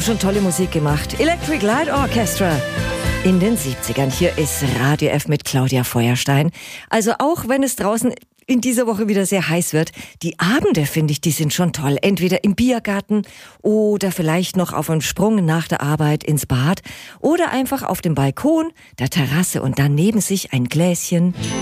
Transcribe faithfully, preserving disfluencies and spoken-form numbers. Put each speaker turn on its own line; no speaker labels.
schon tolle Musik gemacht. Electric Light Orchestra in den siebzigern. Hier ist Radio F mit Claudia Feuerstein. Also auch wenn es draußen in dieser Woche wieder sehr heiß wird, die Abende, finde ich, die sind schon toll. Entweder im Biergarten oder vielleicht noch auf einem Sprung nach der Arbeit ins Bad oder einfach auf dem Balkon, der Terrasse und dann neben sich ein Gläschen